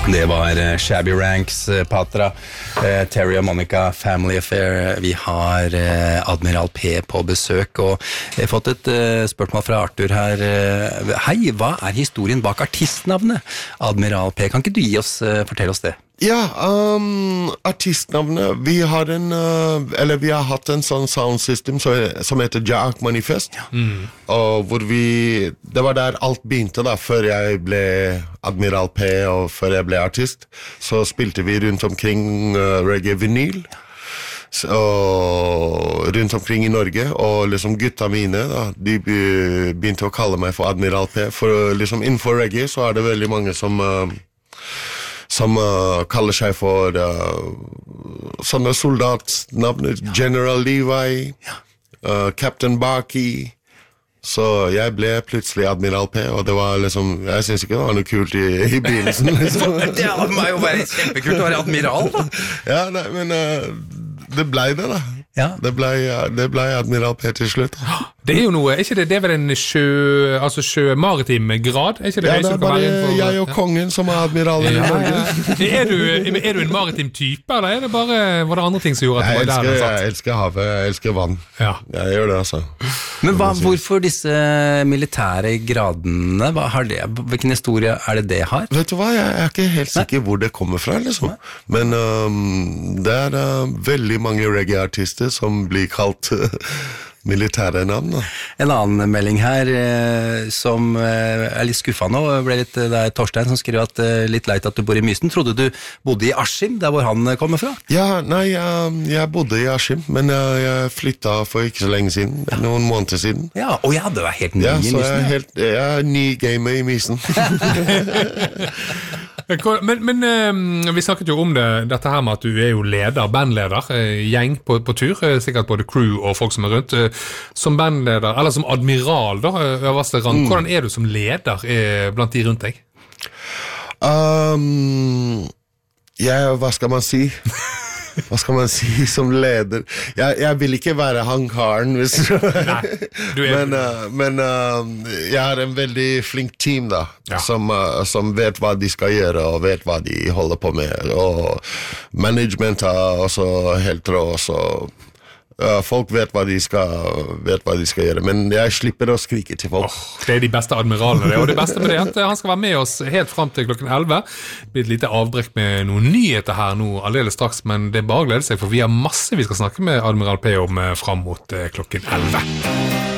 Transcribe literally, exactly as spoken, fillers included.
Det var uh, Shabby Ranks, uh, Patra, uh, Terry og Monica, Family Affair. Vi har uh, Admiral P på besøk, og jeg har fått et uh, spørsmål fra Arthur her. Uh, Hei, hva er historien bak artistnavnet Admiral P? Kan ikke du gi oss, uh, fortelle oss det? Ja, um, artistnavnet, vi har en, uh, eller vi har hatt en sånn sound system som, som heter Jack Manifest, ja. mm. og hvor vi, det var der alt begynte da, før jeg ble Admiral P og før jeg ble artist, så spilte vi rundt omkring uh, reggae-vinyl, så, rundt omkring i Norge, og liksom gutta mine da, de begynte å kalle meg for Admiral P, for liksom innenfor reggae så er det veldig mange som... Uh, som uh, kaller seg for uh, sånne soldatnavn, General Levi, uh, Captain Baki, så jeg ble plutselig Admiral P, og det var liksom, jeg synes ikke det var noe kult i, i begynnelsen. Liksom. Det må jo være kjempekult å være admiral da. Ja, nei, men uh, det ble det da. Ja. Det ble, det ble Admiral P til slutt. Det er jo noe, er ikke det, det er vel en sjø, altså sjømaritim grad? Er ikke det ja, det er bare jeg og ja. kongen som er admiraler ja, i Norge. Ja, ja. Er, du, er du en maritim type, eller er det bare, var det andre ting som gjorde at jeg du var elsker, der? Jeg elsker havet, jeg elsker vann. Ja. Jeg gjør det, altså. Men hva, hvorfor disse militære gradene? Hva har det, hvilken historie er det det har? Vet du hva, jeg er ikke helt sikker hvor det kommer fra, liksom. Men um, det er uh, veldig mange reggae-artister som blir kalt uh, militære navn da. En annen melding her eh, som eh, er litt skuffet nå, ble litt, det er Torstein som skrev at eh, litt leit at du bor i Mysen. Trodde du bodde i Askim, der hvor han kommer fra? Ja, nei, jeg, jeg bodde i Askim, men jeg, jeg flyttet for ikke så lenge siden, ja. noen måneder siden. Ja, og ja, det var helt ny ja, i Mysen. Ja, så jeg er, helt, jeg er ny gamer i Mysen. Men, men uh, vi snakket jo om det, dette her med at du er jo leder, bandleder, uh, gjeng på, på tur, uh, sikkert både crew og folk som er rundt. Uh, som bandleder, eller som admiral da, øverste rang, mm. hvordan er du som leder uh, blant de rundt deg? Um, ja, hva skal man si? Hva skal man si som leder? Jeg, jeg vil ikke være han karen, hvis Nei, du er... men, uh, men uh, jeg har en veldig flink team da, ja. som, uh, som vet hva de skal gjøre, og vet hva de holder på med, og management er også helt rå, så uh, folk vet hva, de skal, vet hva de skal gjøre, men jeg slipper å skrike til folk. Oh, det er de beste admiralene, og det beste med det er at han skal være med oss helt frem til klokken elleve. Det blir et lite avbrekk med noen nyheter her nå aldeles straks, men det er bare å glede seg, for vi har masse vi skal snakke med Admiral P om frem mot klokken elleve.